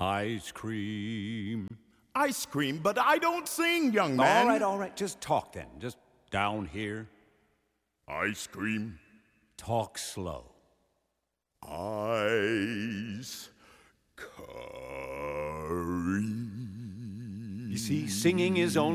Ice cream. Ice cream, but I don't sing, young man. All right, just talk then. Just down here. Ice cream. Talk slow. Ice cream. You see, singing is only